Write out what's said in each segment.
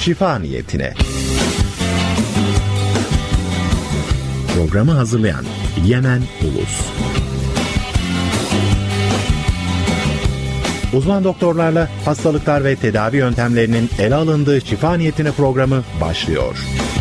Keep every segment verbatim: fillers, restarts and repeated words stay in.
şifa niyetine. Programı hazırlayan Yemen Ulus. Uzman doktorlarla hastalıklar ve tedavi yöntemlerinin ele alındığı şifa niyetine programı başlıyor.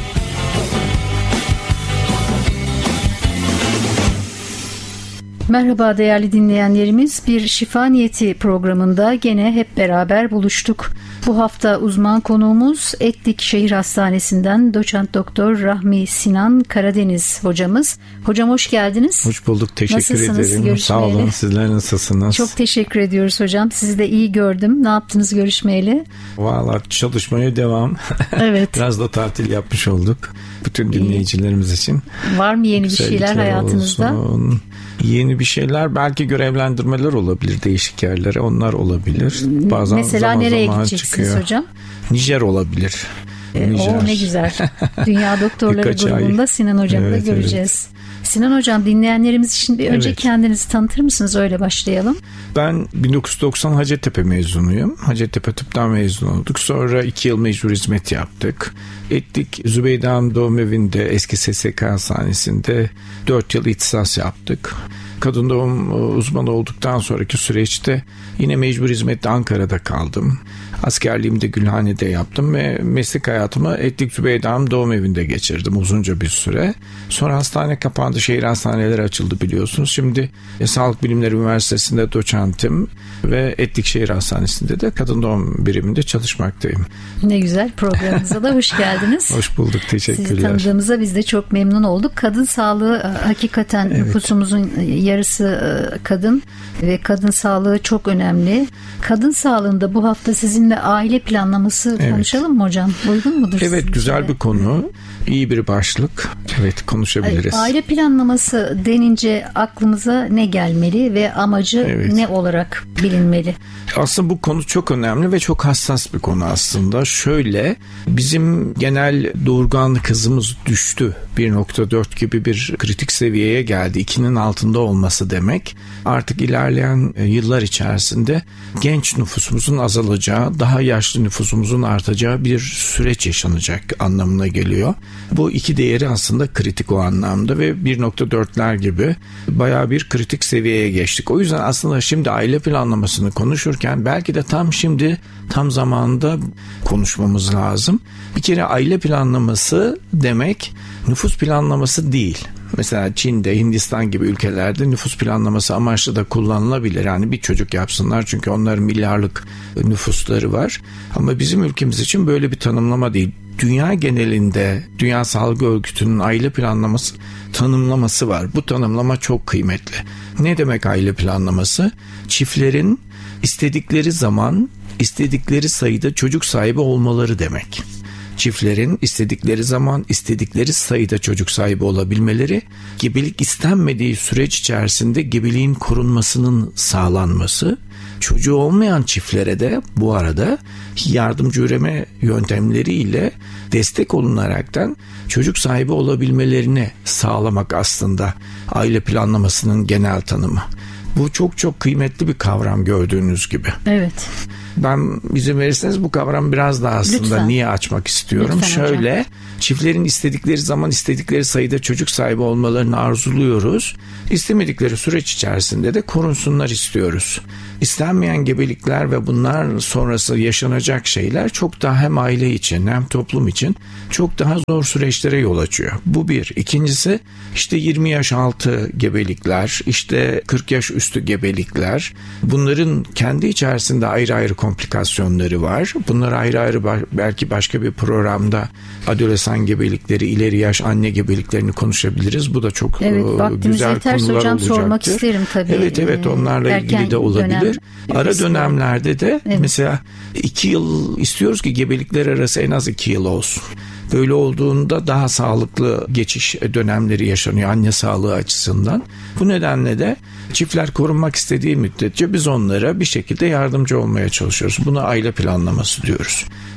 Merhaba değerli dinleyenlerimiz, bir şifa niyeti programında gene hep beraber buluştuk. Bu hafta uzman konuğumuz Etlik Şehir Hastanesi'nden doçent doktor Rahmi Sinan Karadeniz hocamız. Hocam hoş geldiniz. Hoş bulduk, teşekkür Nasılsınız, ederim. görüşmeyeli? Sağ olun, sizler nasılsınız? Çok teşekkür ediyoruz hocam. Sizi de iyi gördüm. Ne yaptınız görüşmeyeli? Valla çalışmaya devam. Evet. Biraz da tatil yapmış olduk. Bütün dinleyicilerimiz için. Var mı yeni bir şeyler hayatınızda? Olsun. Yeni bir şeyler, belki görevlendirmeler olabilir değişik yerlere, onlar olabilir. Bazen Mesela zaman nereye zaman gideceksiniz çıkıyor. hocam? Nijer olabilir. E, Nijer. O ne güzel. Dünya Doktorları Birkaç grubunda ay. Sinan hocamı Evet, da göreceğiz. evet. Sinan hocam, dinleyenlerimiz için bir önce Evet. kendinizi tanıtır mısınız? Öyle başlayalım. Ben bin dokuz yüz doksan Hacettepe mezunuyum. Hacettepe Tıp'tan mezun olduk. Sonra iki yıl mecbur hizmet yaptık. Ettik Zübeyde Hanım Doğum Evi'nde, eski S S K Hastanesi'nde dört yıl ihtisas yaptık. Kadın doğum uzmanı olduktan sonraki süreçte yine mecbur hizmette Ankara'da kaldım. Askerliğimi de Gülhane'de yaptım ve meslek hayatımı Etlik Zübeyde Hanım Doğum Evi'nde geçirdim uzunca bir süre. Sonra hastane kapandı, şehir hastaneleri açıldı biliyorsunuz. Şimdi e, Sağlık Bilimleri Üniversitesi'nde doçentim ve Etlik Şehir Hastanesi'nde de kadın doğum biriminde çalışmaktayım. Ne güzel, programımıza da hoş geldiniz. Hoş bulduk, teşekkürler. Sizi tanıdığımıza biz de çok memnun olduk. Kadın sağlığı hakikaten Evet. nüfusumuzun yarısı kadın ve kadın sağlığı çok önemli. Kadın sağlığında bu hafta sizinle aile planlaması Evet. konuşalım mı hocam? Uygun mudur? Evet, güzel bir konu. İyi bir başlık. Evet, konuşabiliriz. Aile planlaması denince aklımıza ne gelmeli ve amacı Evet. ne olarak bilinmeli? Aslında bu konu çok önemli ve çok hassas bir konu aslında. Şöyle, bizim genel doğurganlık hızımız düştü. bir nokta dört gibi bir kritik seviyeye geldi. ikinin altında olması demek. Artık ilerleyen yıllar içerisinde genç nüfusumuzun azalacağı, daha yaşlı nüfusumuzun artacağı bir süreç yaşanacak anlamına geliyor. Bu iki değeri aslında kritik o anlamda ve bir nokta dörtler gibi bayağı bir kritik seviyeye geçtik. O yüzden aslında şimdi aile planlamasını konuşurken belki de tam şimdi, tam zamanında konuşmamız lazım. Bir kere aile planlaması demek nüfus planlaması değil. Mesela Çin'de, Hindistan gibi ülkelerde nüfus planlaması amaçlı da kullanılabilir. Yani bir çocuk yapsınlar çünkü onların milyarlık nüfusları var. Ama bizim ülkemiz için böyle bir tanımlama değil. Dünya genelinde Dünya Sağlık Örgütü'nün aile planlaması tanımlaması var. Bu tanımlama çok kıymetli. Ne demek aile planlaması? Çiftlerin istedikleri zaman, istedikleri sayıda çocuk sahibi olmaları demek. Çiftlerin istedikleri zaman, istedikleri sayıda çocuk sahibi olabilmeleri, gebelik istenmediği süreç içerisinde gebeliğin korunmasının sağlanması, çocuğu olmayan çiftlere de bu arada yardımcı üreme yöntemleriyle destek olunaraktan çocuk sahibi olabilmelerini sağlamak aslında aile planlamasının genel tanımı. Bu çok çok kıymetli bir kavram gördüğünüz gibi. Evet. Ben izin verirseniz bu kavramı biraz daha aslında Lütfen. niye açmak istiyorum? Lütfen Şöyle, hocam. çiftlerin istedikleri zaman istedikleri sayıda çocuk sahibi olmalarını arzuluyoruz. İstemedikleri süreç içerisinde de korunsunlar istiyoruz. İstenmeyen gebelikler ve bunlar sonrası yaşanacak şeyler çok daha hem aile için hem toplum için çok daha zor süreçlere yol açıyor. Bu bir. İkincisi, işte yirmi yaş altı gebelikler, işte kırk yaş üstü gebelikler, bunların kendi içerisinde ayrı ayrı komplikasyonları var. Bunlar ayrı ayrı belki başka bir programda adolesan gebelikleri, ileri yaş anne gebeliklerini konuşabiliriz. Bu da çok Evet, güzel yeterse konular hocam olacaktır. sormak isterim tabii. Evet evet, onlarla Erken ilgili de olabilir. dönem, Ara riskli. dönemlerde de Evet. mesela iki yıl istiyoruz ki gebelikler arası en az iki yıl olsun. Böyle olduğunda daha sağlıklı geçiş dönemleri yaşanıyor anne sağlığı açısından. Bu nedenle de çiftler korunmak istediği müddetçe biz onlara bir şekilde yardımcı olmaya çalışıyoruz. Buna aile planlaması diyoruz.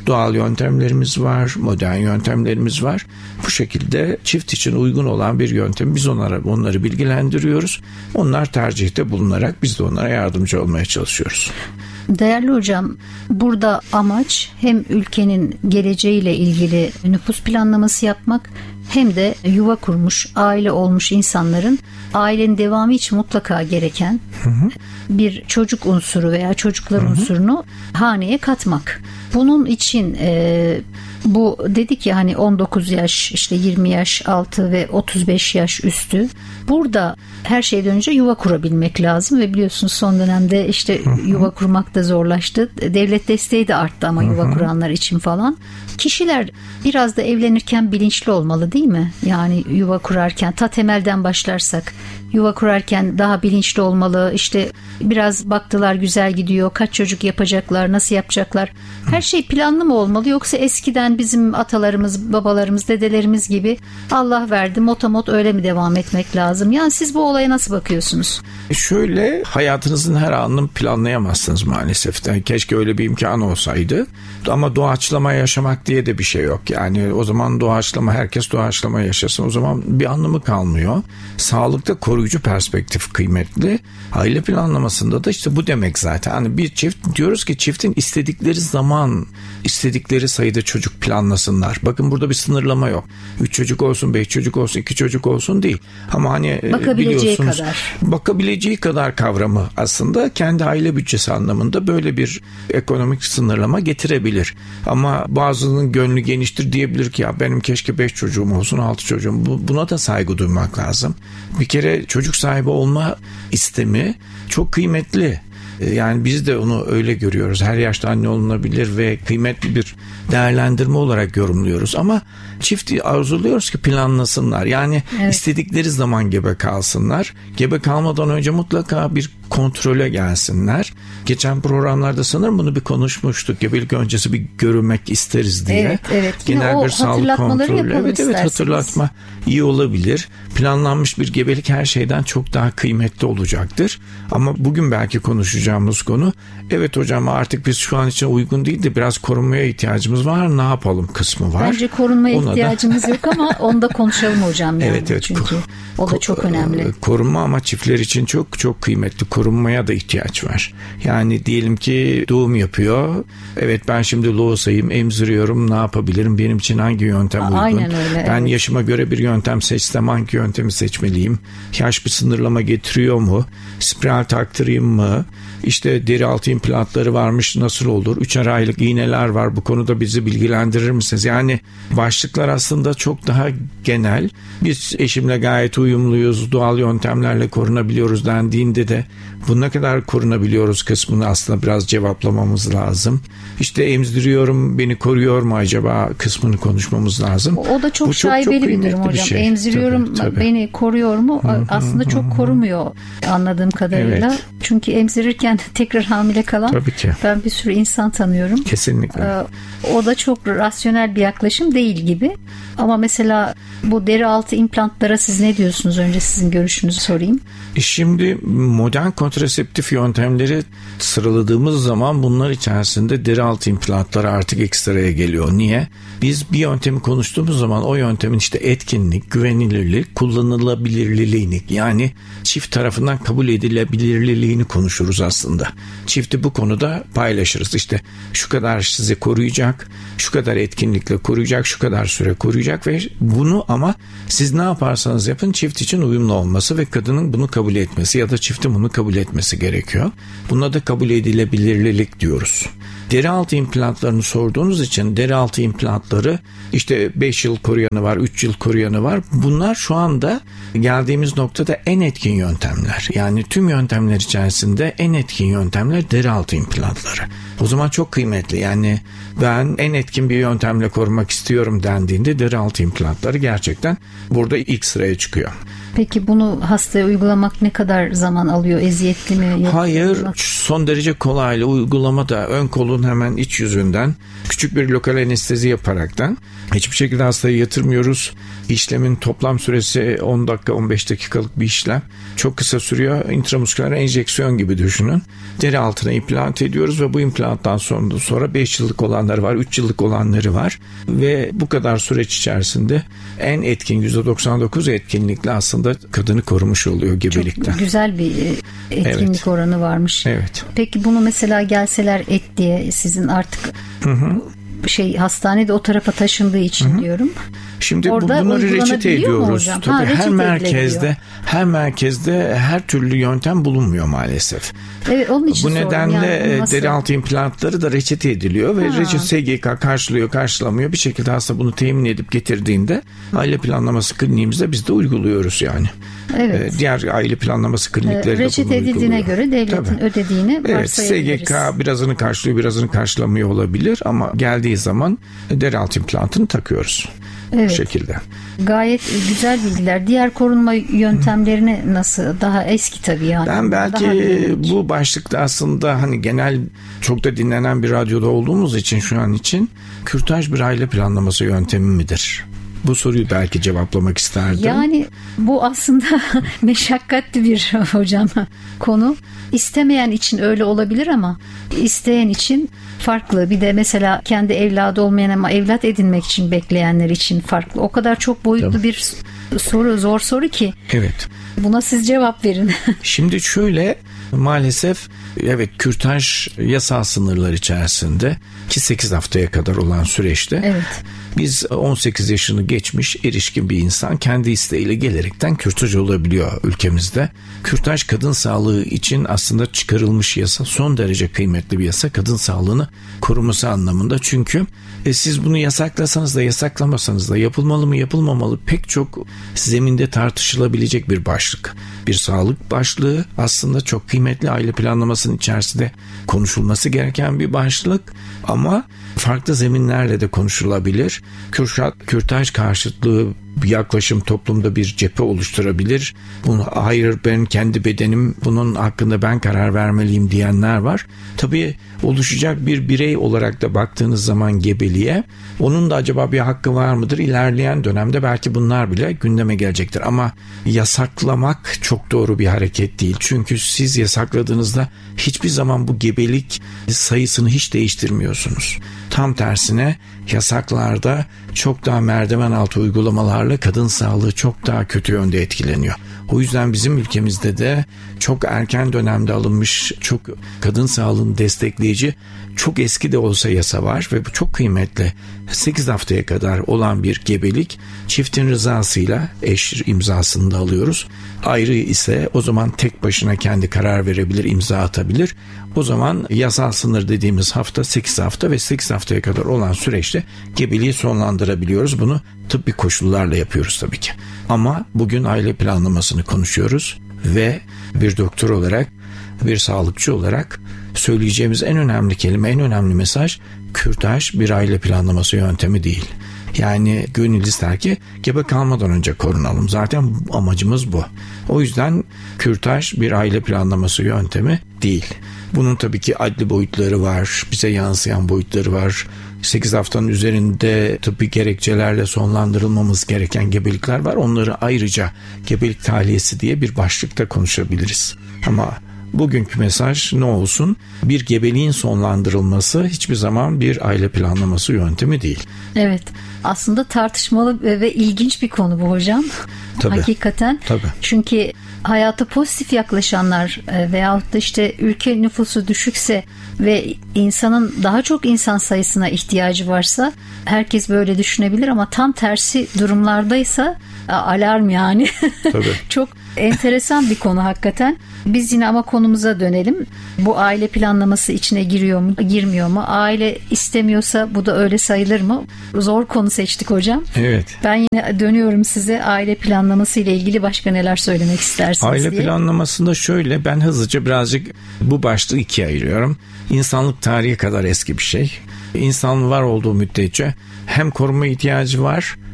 Doğal yöntemlerimiz var, modern yöntemlerimiz var. Bu şekilde çift için uygun olan bir yöntem biz onlara onları bilgilendiriyoruz. Onlar tercihte bulunarak biz de onlara yardımcı olmaya çalışıyoruz. Değerli hocam, burada amaç hem ülkenin geleceğiyle ilgili nüfus planlaması yapmak hem de yuva kurmuş, aile olmuş insanların ailenin devamı için mutlaka gereken hı hı. bir çocuk unsuru veya çocuklar hı hı. unsurunu haneye katmak. Bunun için e, bu dedik ya hani on dokuz yaş, işte yirmi yaş altı ve otuz beş yaş üstü. Burada her şeyden önce yuva kurabilmek lazım ve biliyorsunuz son dönemde işte hı hı. yuva kurmak da zorlaştı. Devlet desteği de arttı ama hı hı. yuva kuranlar için falan. Kişiler biraz da evlenirken bilinçli olmalı değil mi? Yani yuva kurarken ta temelden başlarsak yuva kurarken daha bilinçli olmalı. İşte biraz baktılar güzel gidiyor. Kaç çocuk yapacaklar, nasıl yapacaklar? Her şey planlı mı olmalı yoksa eskiden bizim atalarımız, babalarımız, dedelerimiz gibi Allah verdi motomot öyle mi devam etmek lazım? Yani siz bu olaya nasıl bakıyorsunuz? Şöyle, hayatınızın her anını planlayamazsınız maalesef. Yani keşke öyle bir imkan olsaydı. Ama doğaçlama yaşamak diye de bir şey yok. Yani o zaman doğaçlama, herkes doğaçlama yaşasın. O zaman bir anlamı kalmıyor. Sağlıkta koruyucu perspektif kıymetli. Aile planlamasında da işte bu demek zaten. Hani bir çift diyoruz ki çiftin istedikleri zaman, istedikleri sayıda çocuk planlasınlar. Bakın burada bir sınırlama yok. Üç çocuk olsun, beş çocuk olsun, iki çocuk olsun değil. Ama hani bakabileceği kadar. Bakabileceği kadar kavramı aslında kendi aile bütçesi anlamında böyle bir ekonomik sınırlama getirebilir. Ama bazının gönlü geniştir, diyebilir ki ya benim keşke beş çocuğum olsun, altı çocuğum. Buna da saygı duymak lazım. Bir kere çocuk sahibi olma istemi çok kıymetli. Yani biz de onu öyle görüyoruz. Her yaşta anne olunabilir ve kıymetli bir değerlendirme olarak yorumluyoruz. Ama çifti arzuluyoruz ki planlasınlar. Yani evet. istedikleri zaman gebe kalsınlar. Gebe kalmadan önce mutlaka bir kontrole gelsinler. Geçen programlarda sanırım bunu bir konuşmuştuk. Gebelik öncesi bir görünmek isteriz diye. Evet, evet. Genel bir sağlık kontrolü. Evet, evet, hatırlatma iyi olabilir. Planlanmış bir gebelik her şeyden çok daha kıymetli olacaktır. Ama bugün belki konuşacağımız konu, evet hocam artık biz şu an için uygun değil de biraz korunmaya ihtiyacımız var. Ne yapalım kısmı var. Bence korunmaya Ona ihtiyacımız da... yok ama onu da konuşalım hocam. Yani. Evet, evet. Çünkü o da çok önemli. Korunma ama çiftler için çok çok kıymetli. Korunmaya da ihtiyaç var. Yani diyelim ki doğum yapıyor. Evet, ben şimdi loğusayım, emziriyorum. Ne yapabilirim? Benim için hangi yöntem uygun? Aynen öyle. Ben evet. yaşıma göre bir yöntem seçsem hangi yöntemi seçmeliyim? Yaş bir sınırlama getiriyor mu? Spiral taktırayım mı? İşte deri altı implantları varmış, nasıl olur? Üçer aylık iğneler var, bu konuda bizi bilgilendirir misiniz? Yani başlıklar aslında çok daha genel. Biz eşimle gayet uyumluyuz, doğal yöntemlerle korunabiliyoruz dendiğinde de bu ne kadar korunabiliyoruz kısmını aslında biraz cevaplamamız lazım. İşte emziriyorum, beni koruyor mu acaba kısmını konuşmamız lazım. O da çok bu şaibeli çok, çok bir durum hocam. Bir şey. Emziriyorum, tabii, tabii. beni koruyor mu? Hı-hı, aslında çok hı-hı. korumuyor anladığım kadarıyla. Evet. Çünkü emzirirken tekrar hamile kalan ben bir sürü insan tanıyorum. Kesinlikle. Ee, o da çok rasyonel bir yaklaşım değil gibi. Ama mesela bu deri altı implantlara siz ne diyorsunuz? Önce sizin görüşünüzü sorayım. Şimdi modern kontraseptif yöntemleri sıraladığımız zaman bunlar içerisinde deri altı implantları artık ekstraya geliyor. Niye? Biz bir yöntemi konuştuğumuz zaman o yöntemin işte etkinlik, güvenilirlik, kullanılabilirliğini, yani çift tarafından kabul edilebilirliğini konuşuruz aslında. Çifti bu konuda paylaşırız. İşte şu kadar sizi koruyacak, şu kadar etkinlikle koruyacak, şu kadar süre koruyacak ve bunu ama siz ne yaparsanız yapın çift için uyumlu olması ve kadının bunu kabul etmesi ya da çiftin bunu kabul etmesi gerekiyor. Buna da kabul edilebilirlik diyoruz. Deri altı implantlarını sorduğunuz için deri altı implantları işte beş yıl koruyanı var, üç yıl koruyanı var. Bunlar şu anda geldiğimiz noktada en etkin yöntemler. Yani tüm yöntemler içerisinde en etkin yöntemler deri altı implantları. O zaman çok kıymetli. Yani ben en etkin bir yöntemle korumak istiyorum dendiğinde deri altı implantları gerçekten burada ilk sıraya çıkıyor. Peki bunu hastaya uygulamak ne kadar zaman alıyor? Eziyetli mi? Hayır, son derece kolaylı. Uygulama da ön kolun hemen iç yüzünden küçük bir lokal anestezi yaparaktan, hiçbir şekilde hastayı yatırmıyoruz. İşlemin toplam süresi on dakika on beş dakikalık bir işlem. Çok kısa sürüyor. İntramusküler enjeksiyon gibi düşünün. Deri altına implant ediyoruz ve bu implanttan sonra sonra beş yıllık olanları var, üç yıllık olanları var ve bu kadar süreç içerisinde en etkin yüzde doksan dokuz etkinlikle aslında kadını korumuş oluyor gebelikten. Çok güzel bir etkinlik evet. oranı varmış. Evet. Peki bunu mesela gelseler et diye sizin artık hı hı. şey hastanede o tarafa taşındığı için hı hı. diyorum. Şimdi bu, bunları reçete ediyoruz. Tabii ha, reçete her merkezde her merkezde her türlü yöntem bulunmuyor maalesef. Evet, onun için bu nedenle yani, deri altı implantları da reçete ediliyor ve reçete S G K karşılıyor, karşılamıyor. Bir şekilde hasta bunu temin edip getirdiğinde aile planlaması kliniğimizde biz de uyguluyoruz yani. Evet. Ee, diğer aile planlaması klinikleri de reçete edildiğine göre devletin Tabii. ödediğini evet, varsayabiliriz. S G K birazını karşılıyor, birazını karşılamıyor olabilir ama geldiği zaman deri altı implantını takıyoruz. Evet. Bu şekilde. Gayet güzel bilgiler. Diğer korunma yöntemlerini nasıl? Daha eski tabii yani. Ben belki bu başlıkta aslında hani genel çok da dinlenen bir radyoda olduğumuz için şu an için kürtaj bir aile planlaması yöntemi midir? Bu soruyu belki cevaplamak isterdim. Yani bu aslında meşakkatli bir hocam konu. İstemeyen için öyle olabilir ama isteyen için farklı. Bir de mesela kendi evladı olmayan ama evlat edinmek için bekleyenler için farklı. O kadar çok boyutlu tamam. bir soru, zor soru ki. Evet. Buna siz cevap verin. Şimdi şöyle, maalesef evet kürtaj yasal sınırlar içerisinde ki sekiz haftaya kadar olan süreçte evet. biz on sekiz yaşını geçmiş erişkin bir insan kendi isteğiyle gelerekten kürtaj olabiliyor ülkemizde. Kürtaj kadın sağlığı için aslında çıkarılmış yasa, son derece kıymetli bir yasa, kadın sağlığını koruması anlamında. Çünkü e, siz bunu yasaklasanız da yasaklamasanız da yapılmalı mı yapılmamalı pek çok zeminde tartışılabilecek bir başlık. Bir sağlık başlığı, aslında çok kıymetli, aile planlamasının içerisinde konuşulması gereken bir başlık ama farklı zeminlerle de konuşulabilir. Kürşat, kürtaj karşıtlığı bir yaklaşım toplumda bir cephe oluşturabilir. Bunu, hayır ben kendi bedenim, bunun hakkında ben karar vermeliyim diyenler var. Tabii oluşacak bir birey olarak da baktığınız zaman gebeliğe, onun da acaba bir hakkı var mıdır? İlerleyen dönemde belki bunlar bile gündeme gelecektir. Ama yasaklamak çok doğru bir hareket değil. Çünkü siz yasakladığınızda hiçbir zaman bu gebelik sayısını hiç değiştirmiyorsunuz. Tam tersine yasaklarda çok daha merdiven altı uygulamalarla kadın sağlığı çok daha kötü yönde etkileniyor. O yüzden bizim ülkemizde de çok erken dönemde alınmış, çok kadın sağlığını destekleyici, çok eski de olsa yasa var ve bu çok kıymetli. sekiz haftaya kadar olan bir gebelik çiftin rızasıyla, eş imzasını da alıyoruz. Ayrı ise o zaman tek başına kendi karar verebilir, imza atabilir. O zaman yasal sınır dediğimiz hafta sekiz hafta ve sekiz haftaya kadar olan süreçte gebeliği sonlandırabiliyoruz. Bunu tıbbi koşullarla yapıyoruz tabii ki. Ama bugün aile planlamasını konuşuyoruz ve bir doktor olarak, bir sağlıkçı olarak söyleyeceğimiz en önemli kelime, en önemli mesaj, kürtaj bir aile planlaması yöntemi değil. Yani gönül ister ki gebe kalmadan önce korunalım. Zaten amacımız bu. O yüzden kürtaj bir aile planlaması yöntemi değil. Bunun tabii ki adli boyutları var, bize yansıyan boyutları var. sekiz haftanın üzerinde tıbbi gerekçelerle sonlandırılmamız gereken gebelikler var. Onları ayrıca gebelik tahliyesi diye bir başlıkta konuşabiliriz. Ama bugünkü mesaj ne olsun? Bir gebeliğin sonlandırılması hiçbir zaman bir aile planlaması yöntemi değil. Evet. Aslında tartışmalı ve ilginç bir konu bu hocam. Tabii. Hakikaten. Tabii. Çünkü hayata pozitif yaklaşanlar veyahut da işte ülke nüfusu düşükse ve insanın daha çok insan sayısına ihtiyacı varsa herkes böyle düşünebilir ama tam tersi durumlardaysa alarm yani. Tabii. Çok enteresan bir konu hakikaten. Biz yine ama konumuza dönelim. Bu aile planlaması içine giriyor mu, girmiyor mu? Aile istemiyorsa bu da öyle sayılır mı? Zor konu seçtik hocam. Evet. Ben yine dönüyorum size, aile planlaması ile ilgili başka neler söylemek istersiniz aile diye. Planlamasında şöyle, ben hızlıca birazcık bu başlığı ikiye ayırıyorum. İnsanlık tarihi kadar eski bir şey. İnsanın var olduğu müddetçe hem koruma ihtiyacı var,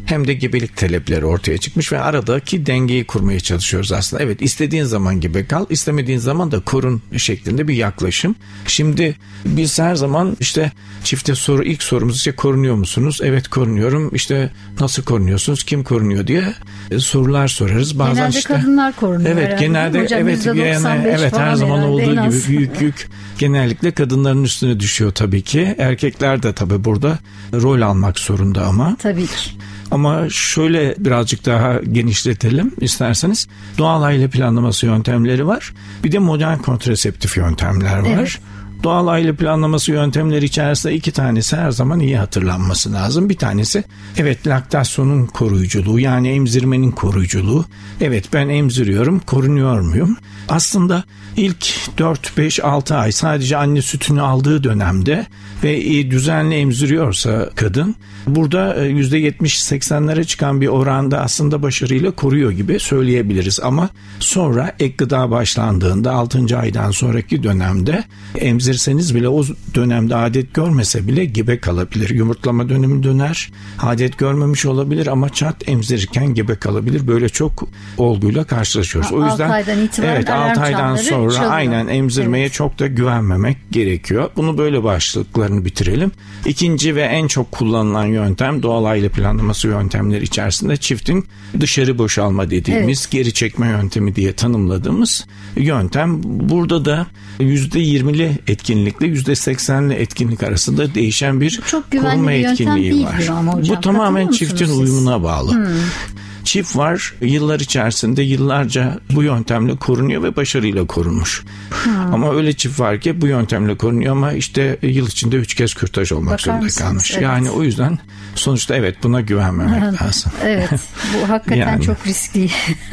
hem de gebelik talepleri ortaya çıkmış ve aradaki dengeyi kurmaya çalışıyoruz aslında. Evet, istediğin zaman gebe kal, istemediğin zaman da korun şeklinde bir yaklaşım. Şimdi biz her zaman işte çifte soru, ilk sorumuz işte korunuyor musunuz? Evet, korunuyorum. İşte nasıl korunuyorsunuz? Kim korunuyor diye sorular sorarız. Bazen genelde işte, kadınlar korunuyor. Evet, herhalde, genelde hocam, evet, yani, evet her zaman olduğu gibi büyük yük genellikle kadınların üstüne düşüyor tabii ki. Erkekler de tabii burada rol almak zorunda ama. Tabii ki. Ama şöyle birazcık daha genişletelim isterseniz. Doğal aile planlaması yöntemleri var. Bir de modern kontraseptif yöntemler var. Evet. Doğal aile planlaması yöntemleri içerisinde iki tanesi her zaman iyi hatırlanması lazım. Bir tanesi evet laktasyonun koruyuculuğu, yani emzirmenin koruyuculuğu. Evet, ben emziriyorum, korunuyor muyum? Aslında ilk dört beş altı ay sadece anne sütünü aldığı dönemde ve düzenli emziriyorsa kadın, burada yüzde yetmiş seksenlere çıkan bir oranda aslında başarıyla koruyor gibi söyleyebiliriz. Ama sonra ek gıda başlandığında altıncı aydan sonraki dönemde emzirseniz bile o dönemde adet görmese bile gebe kalabilir. Yumurtlama dönemi döner, adet görmemiş olabilir ama çat emzirirken gebe kalabilir. Böyle çok olguyla karşılaşıyoruz. O yüzden altı aydan itibaren evet, altı aydan sonra çalıyor. aynen emzirmeye evet. çok da güvenmemek gerekiyor. Bunu böyle başlıklarını bitirelim. İkinci ve en çok kullanılan yöntem doğal aile planlaması yöntemleri içerisinde çiftin dışarı boşalma dediğimiz evet. geri çekme yöntemi diye tanımladığımız yöntem. Burada da yüzde yirmili etkinlikle yüzde seksenli etkinlik arasında değişen bir koruma etkinliği var. Hocam, bu tamamen çiftin siz? uyumuna bağlı. Hmm. Çift var, yıllar içerisinde yıllarca bu yöntemle korunuyor ve başarıyla korunmuş. Hmm. Ama öyle çift var ki bu yöntemle korunuyor ama işte yıl içinde üç kez kürtaj olmak Bakar zorunda mısınız? kalmış. Evet. Yani o yüzden sonuçta evet, buna güvenmemek lazım. Evet, bu hakikaten yani. çok riskli.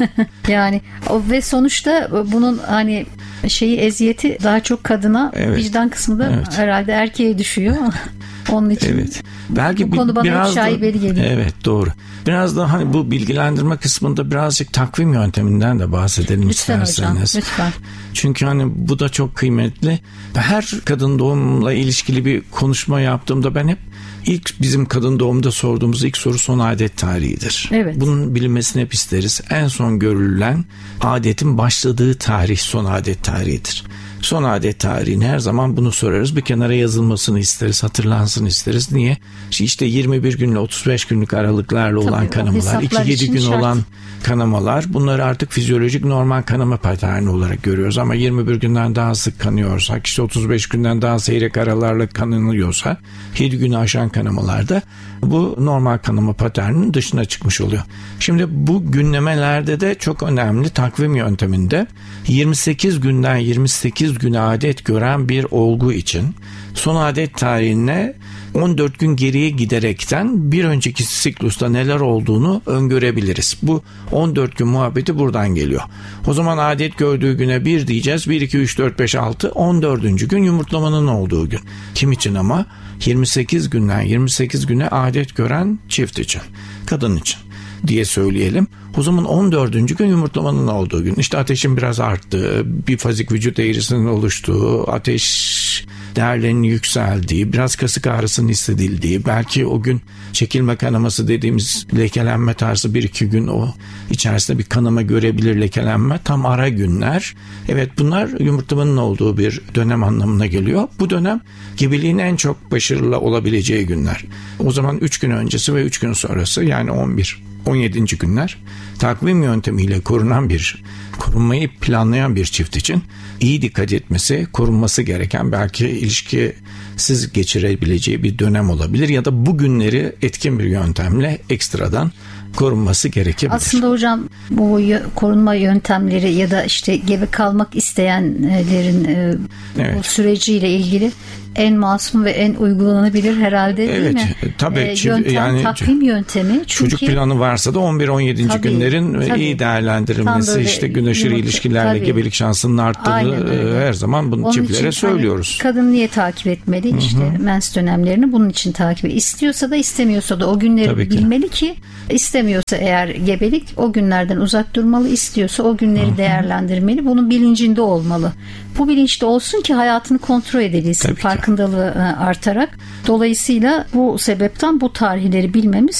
Yani ve sonuçta bunun hani şeyi eziyeti daha çok kadına, evet. vicdan kısmı da evet. herhalde erkeğe düşüyor. Onun için evet. Belki bu konu bana biraz hep şaibeli geliyor. Evet, doğru. Biraz da hani bu bilgilendirme kısmında birazcık takvim yönteminden de bahsedelim lütfen isterseniz. Hocam, lütfen. Çünkü hani bu da çok kıymetli. Her kadın doğumla ilişkili bir konuşma yaptığımda ben hep ilk bizim kadın doğumda sorduğumuz ilk soru son adet tarihidir. Evet. Bunun bilinmesini hep isteriz. En son görülen adetin başladığı tarih son adet tarihidir. Son adet tarihini her zaman bunu sorarız. Bir kenara yazılmasını isteriz, hatırlansın isteriz. Niye? İşte yirmi bir günle otuz beş günlük aralıklarla olan Tabii, kanamalar, iki yedi gün şart. olan kanamalar, bunları artık fizyolojik normal kanama paterni olarak görüyoruz. Ama yirmi bir günden daha sık kanıyorsak, işte otuz beş günden daha seyrek aralarla kananıyorsa, yedi günü aşan kanamalarda bu normal kanama paterninin dışına çıkmış oluyor. Şimdi bu günlemelerde de çok önemli takvim yönteminde yirmi sekiz günden yirmi sekiz güne adet gören bir olgu için son adet tarihine on dört gün geriye giderekten bir önceki siklusta neler olduğunu öngörebiliriz. Bu on dört gün muhabbeti buradan geliyor. O zaman adet gördüğü güne bir diyeceğiz. bir, iki, üç, dört, beş, altı, on dördüncü gün yumurtlamanın olduğu gün. Kim için ama? yirmi sekiz günden yirmi sekiz güne adet gören çift için, kadın için diye söyleyelim. O zaman on dördüncü gün yumurtlamanın olduğu gün. İşte ateşin biraz arttığı, bifazik vücut eğrisinin oluştuğu, ateş değerlerinin yükseldiği, biraz kasık ağrısının hissedildiği, belki o gün çekilme kanaması dediğimiz lekelenme tarzı bir iki gün o içerisinde bir kanama görebilir, lekelenme. Tam ara günler. Evet, bunlar yumurtlamanın olduğu bir dönem anlamına geliyor. Bu dönem gebeliğin en çok başarılı olabileceği günler. O zaman üç gün öncesi ve üç gün sonrası, yani on bir on yedinci günler takvim yöntemiyle korunan bir, korunmayı planlayan bir çift için iyi dikkat etmesi, korunması gereken, belki ilişkisiz geçirebileceği bir dönem olabilir ya da bu günleri etkin bir yöntemle ekstradan korunması gerekebilir. Aslında hocam bu korunma yöntemleri ya da işte gebe kalmak isteyenlerin evet. bu süreciyle ilgili en masum ve en uygulanabilir herhalde, değil evet, mi? Tabii. E, yöntem, yani takvim yöntemi. Çünkü, çocuk planı varsa da on bir on yedinci tabii, günlerin tabii. iyi değerlendirilmesi, işte gün aşırı ilişkilerle tabii. gebelik şansının arttığı her zaman bunu onun çiftlere için, söylüyoruz. Hani, kadın niye takip etmeli? Hı-hı. İşte mens dönemlerini bunun için takip ediyor. İstiyorsa da istemiyorsa da o günleri tabii bilmeli ki, ki istemiyorsa eğer gebelik o günlerden uzak durmalı, istiyorsa o günleri Hı-hı. değerlendirmeli. Bunun bilincinde olmalı. Bu bilinçte olsun ki hayatını kontrol edebilsin, farkındalığı artarak. Dolayısıyla bu sebepten bu tarihleri bilmemiz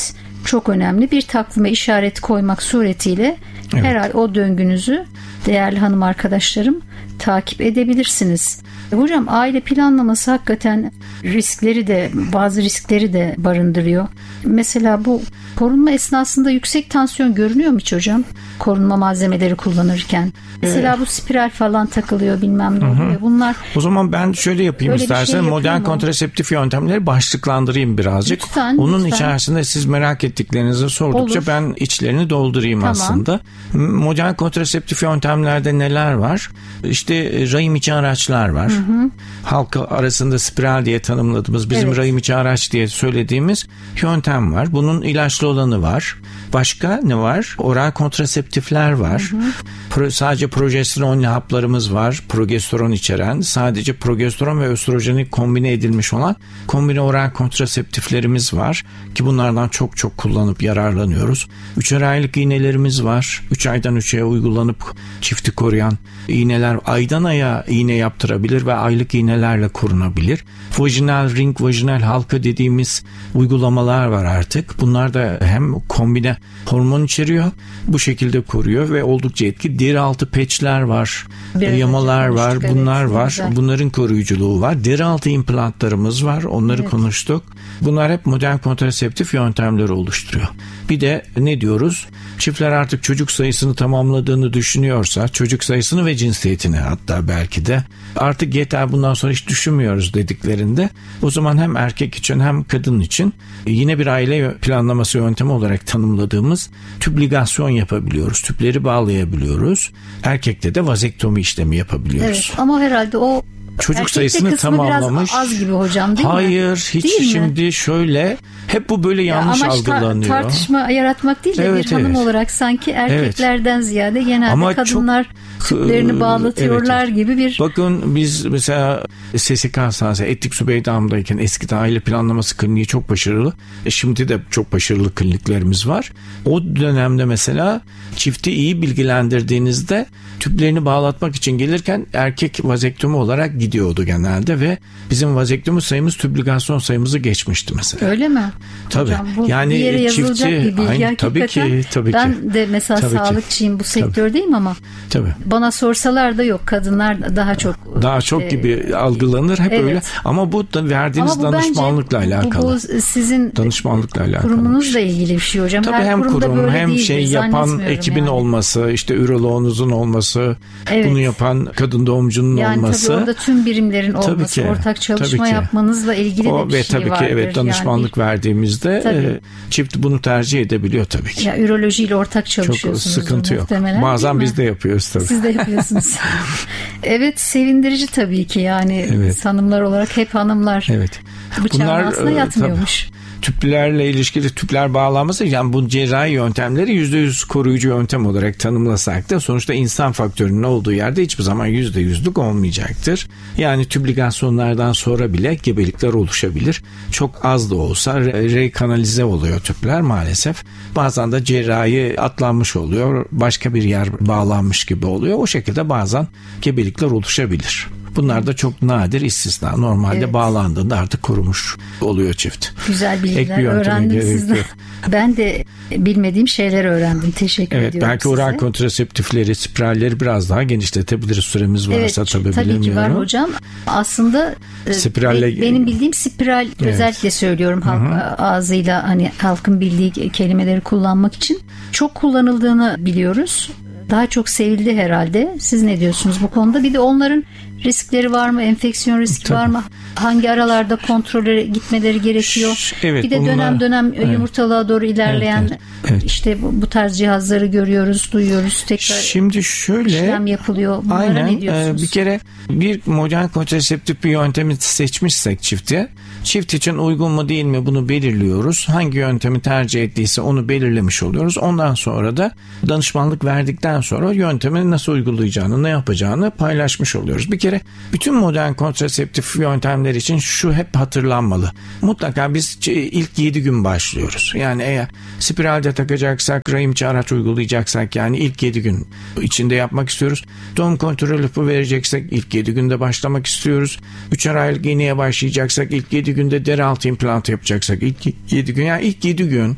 çok önemli. Bir takvime işaret koymak suretiyle Evet. herhalde o döngünüzü değerli hanım arkadaşlarım takip edebilirsiniz. Hocam aile planlaması hakikaten riskleri de bazı riskleri de barındırıyor. Mesela bu korunma esnasında yüksek tansiyon görünüyor mu hiç hocam? Korunma malzemeleri kullanırken. Mesela Evet. bu spiral falan takılıyor bilmem ne oluyor. Bunlar O zaman ben şöyle yapayım Öyle bir şey istersen. yapıyor Modern mu? kontraseptif yöntemleri başlıklandırayım birazcık. Lütfen, Onun lütfen. içerisinde siz merak ettiklerinizi sordukça Olur. ben içlerini doldurayım Tamam. aslında. Modern kontraseptif yöntemlerde neler var? İşte rahim içi araçlar var. Hı hı. Halk arasında spiral diye tanımladığımız, bizim Evet. rahim içi araç diye söylediğimiz yöntem var. Bunun ilaçlı olanı var. Başka ne var? Oral kontraseptifler var. Hı hı. Pro, sadece progesteronlu haplarımız var. Progesteron içeren. Sadece progesteron ve östrojeni kombine edilmiş olan kombine oral kontraseptiflerimiz var. Ki bunlardan çok çok kullanıp yararlanıyoruz. Üçer aylık iğnelerimiz var. Üç aydan üç aya uygulanıp çifti koruyan iğneler. Aydan aya iğne yaptırabilir ve aylık iğnelerle korunabilir. Vajinal ring, vajinal halka dediğimiz uygulamalar var artık. Bunlar da hem kombine hormon içeriyor, bu şekilde koruyor ve oldukça etki. Deri altı peçler var, Biraz yamalar önce var, konuştuk, bunlar evet, var. güzel. Bunların koruyuculuğu var. Deri altı implantlarımız var, onları Evet. konuştuk. Bunlar hep modern kontraseptif yöntemleri oluşturuyor. Bir de ne diyoruz? Çiftler artık çocuk sayısını tamamladığını düşünüyorsa, çocuk sayısını ve cinsiyetini hatta belki de artık yeter bundan sonra hiç düşünmüyoruz dediklerinde, o zaman hem erkek için hem kadın için yine bir aile planlaması yöntemi olarak tanımladığımız tüp ligasyon yapabiliyoruz. Tüpleri bağlayabiliyoruz. Erkekte de vazektomi işlemi yapabiliyoruz. evet ama herhalde o Çocuk erkekte sayısını kısmı tamamlamış. biraz az gibi hocam değil mi? Hayır, hiç Değil mi? şimdi şöyle hep bu böyle Ya yanlış amaç ta- algılanıyor. tartışma yaratmak değil de Evet, bir hanım evet. olarak sanki erkeklerden ziyade genelde Ama kadınlar çok, tüplerini e, bağlatıyorlar evet. gibi bir Bakın biz mesela S S K Hastanesi Etlik Sübeydam'dayken eskiden aile planlaması kliniği çok başarılı. E şimdi de çok başarılı kliniklerimiz var. O dönemde mesela çifti iyi bilgilendirdiğinizde tüplerini bağlatmak için gelirken erkek vazektomi olarak gidiyordu genelde ve bizim vazektomi sayımız tüp ligasyon sayımızı geçmişti mesela. öyle mi? Tabii. Hocam, bu Yani bir yere yazılacak çiftçi- bir bilgi Aynen, hakikaten. tabii ki, tabii ben ki. de mesela Tabii ki. sağlıkçıyım, bu sektördeyim ama Tabii. bana sorsalar da yok, kadınlar daha çok Daha işte, çok gibi algılanır hep evet. öyle. Ama bu da verdiğiniz ama bu danışmanlıkla bence, alakalı. Bu, bu sizin danışmanlıkla alakalı. kurumunuzla ilgili bir şey hocam. Tabii Her hem kurumda kurum böyle hem değildir, şey yapan zannetmiyorum ekibin yani. olması, işte üroloğunuzun olması, Evet. bunu yapan kadın doğumcunun yani olması. tabii orada tüm birimlerin Tabii olması, ki, ortak çalışma tabii ki. yapmanızla ilgili O de bir ve şey tabii vardır. ki evet danışmanlık yani verdiğimizde Tabii. e, çift bunu tercih edebiliyor tabii ki. bir, ya ürolojiyle ortak Çok çalışıyorsunuz. sıkıntı yok. muhtemelen, Bazen değil mi? biz de yapıyoruz tabii. Siz de yapıyorsunuz. Evet, sevindirici tabii ki yani Evet. hanımlar olarak hep hanımlar Evet. bıçağın Bunlar, altına e, yatmıyormuş. Tüplerle ilişkili tüpler bağlanması, yani bu cerrahi yöntemleri yüzde yüz koruyucu yöntem olarak tanımlasak da sonuçta insan faktörünün olduğu yerde hiçbir zaman yüzde yüzlük olmayacaktır. Yani tüp ligasyonlardan sonra bile gebelikler oluşabilir. Çok az da olsa re- rekanalize oluyor tüpler maalesef. Bazen de cerrahi atlanmış oluyor. Başka bir yer bağlanmış gibi oluyor. O şekilde bazen gebelikler oluşabilir. Bunlar da çok nadir, istisna. Normalde Evet. bağlandığında artık kurumuş oluyor çift. Güzel Ek bilgiler bir yönteme öğrendim gerek sizden. yok. Ben de bilmediğim şeyler öğrendim. Teşekkür Evet, ediyorum belki size. oral kontraseptifleri, spiralleri biraz daha genişletebiliriz. Süremiz varsa Evet, tabii, tabii bilemiyorum. ki var hocam. Aslında e, Spiralle- be- benim bildiğim spiral, Evet. özellikle söylüyorum halk ağzıyla, hani halkın bildiği kelimeleri kullanmak için çok kullanıldığını biliyoruz. Daha çok sevildi herhalde. Siz ne diyorsunuz bu konuda? Bir de onların riskleri var mı? Enfeksiyon riski Tabii. var mı? Hangi aralarda kontrole gitmeleri gerekiyor? Ş- evet, bir de bunlar- dönem dönem evet. yumurtalığa doğru ilerleyen Evet, evet, evet. işte bu, bu tarz cihazları görüyoruz, duyuyoruz. Tekrar Şimdi şöyle, işlem yapılıyor. Bunlara aynen ne diyorsunuz? e, bir kere bir modern kontraseptif bir yöntemi seçmişsek çifte, çift için uygun mu değil mi bunu belirliyoruz. Hangi yöntemi tercih ettiyse onu belirlemiş oluyoruz. Ondan sonra da danışmanlık verdikten sonra yöntemi nasıl uygulayacağını, ne yapacağını paylaşmış oluyoruz. Bir kere bütün modern kontraseptif yöntemler için şu hep hatırlanmalı. Mutlaka biz ilk yedi gün başlıyoruz. Yani eğer spiralde takacaksak, rahim içi araç uygulayacaksak, yani ilk yedi gün içinde yapmak istiyoruz. Doğum kontrol hapı vereceksek ilk yedi günde başlamak istiyoruz. üçer aylık iğneye başlayacaksak ilk yedi günde deri altı implantı yapacaksak ilk yedi gün, yani ilk yedi gün